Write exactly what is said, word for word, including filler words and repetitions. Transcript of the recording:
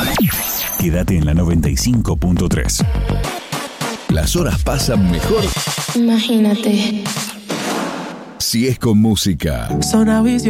Quédate en la noventa y cinco punto tres. Las horas pasan mejor. Imagínate. Si es con música. So now is your